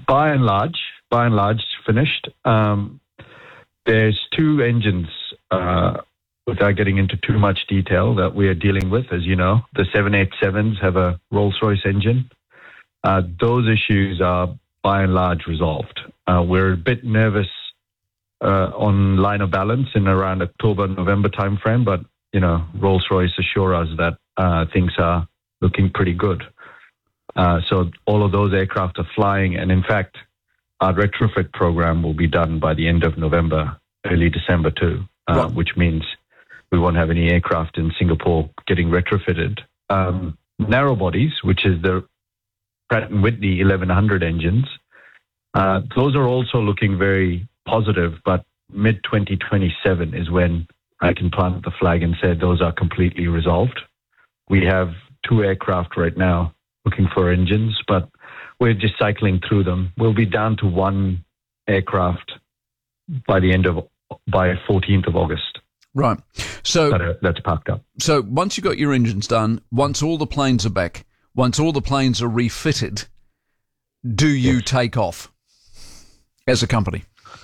By and large, finished. There's two engines, without getting into too much detail, that we are dealing with. As you know, the 787s have a Rolls-Royce engine. Those issues are by and large resolved. We're a bit nervous on line of balance in around October, November timeframe, but Rolls-Royce assure us that things are looking pretty good. So all of those aircraft are flying, and in fact, our retrofit program will be done by the end of November, early December too, Right. which means we won't have any aircraft in Singapore getting retrofitted. Narrow bodies, which is the Pratt & Whitney 1100 engines, those are also looking very positive, but mid-2027 is when I can plant the flag and say those are completely resolved. We have 2 aircraft right now looking for engines, but we're just cycling through them. We'll be down to 1 aircraft by 14th of August. Right. So that's parked up. So once you've got your engines done, once all the planes are back, once all the planes are refitted, do you take off as a company?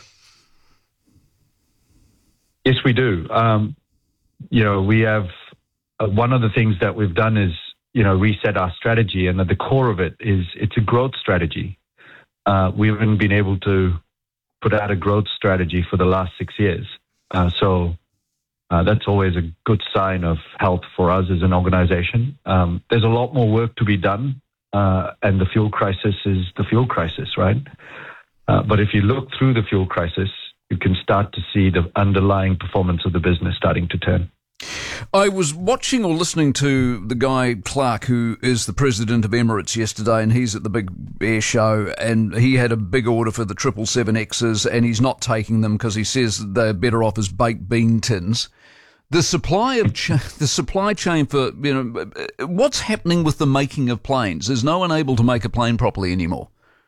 Yes, we do. We have one of the things that we've done is, reset our strategy, and at the core of it is it's a growth strategy. We haven't been able to put out a growth strategy for the last 6 years. So that's always a good sign of health for us as an organization. There's a lot more work to be done, and the fuel crisis is the fuel crisis, right? But if you look through the fuel crisis, you can start to see the underlying performance of the business starting to turn. I was watching or listening to the guy Clark, who is the president of Emirates, yesterday, and he's at the big air show, and he had a big order for the 777Xs, and he's not taking them because he says they're better off as baked bean tins. The supply chain for, what's happening with the making of planes? Is no one able to make a plane properly anymore?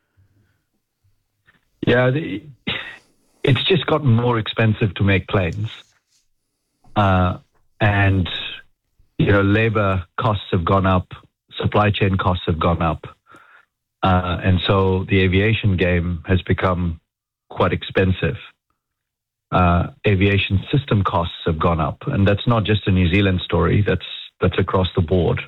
Yeah, it's just gotten more expensive to make planes. And, labor costs have gone up, supply chain costs have gone up. And so the aviation game has become quite expensive. Aviation system costs have gone up, and that's not just a New Zealand story, that's across the board.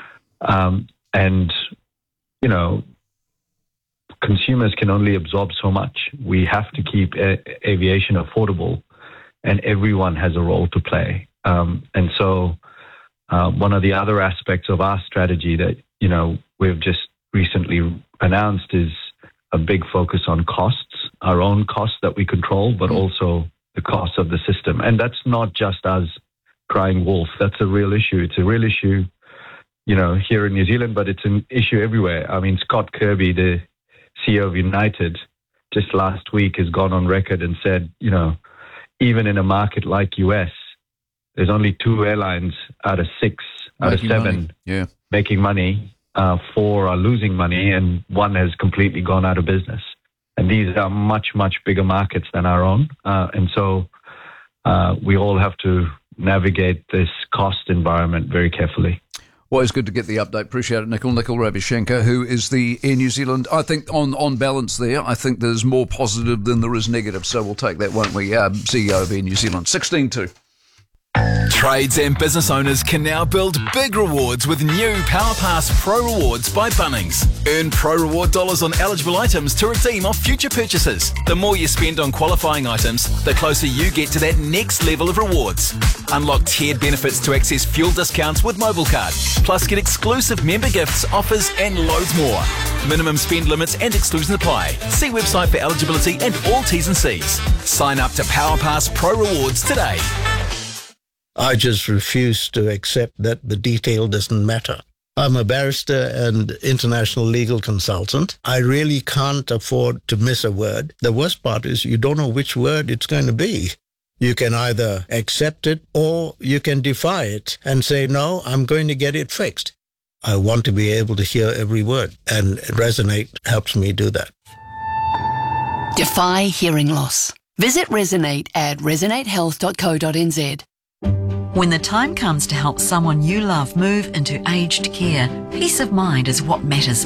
Consumers can only absorb so much. We have to keep aviation affordable, and everyone has a role to play. And so one of the other aspects of our strategy that, we've just recently announced is a big focus on costs, our own costs that we control, but also the cost of the system. And that's not just us crying wolf. That's a real issue. It's a real issue, here in New Zealand, but it's an issue everywhere. I mean, Scott Kirby, the CEO of United, just last week has gone on record and said, even in a market like US, there's only 2 airlines out of 6, out of 7 making money. 4 are losing money, and 1 has completely gone out of business. And these are much, much bigger markets than our own. And so we all have to navigate this cost environment very carefully. Always good to get the update. Appreciate it, Nikhil. Nikhil Ravishankar, who is the Air New Zealand. I think on balance there, I think there's more positive than there is negative. So we'll take that, won't we? CEO of Air New Zealand. 16-2. Trades and business owners can now build big rewards with new PowerPass Pro Rewards by Bunnings. Earn Pro Reward dollars on eligible items to redeem off future purchases. The more you spend on qualifying items, the closer you get to that next level of rewards. Unlock tiered benefits to access fuel discounts with MobileCard. Plus get exclusive member gifts, offers and loads more. Minimum spend limits and exclusions apply. See website for eligibility and all T's and C's. Sign up to PowerPass Pro Rewards today. I just refuse to accept that the detail doesn't matter. I'm a barrister and international legal consultant. I really can't afford to miss a word. The worst part is you don't know which word it's going to be. You can either accept it or you can defy it and say, no, I'm going to get it fixed. I want to be able to hear every word, and Resonate helps me do that. Defy hearing loss. Visit Resonate at resonatehealth.co.nz. When the time comes to help someone you love move into aged care, peace of mind is what matters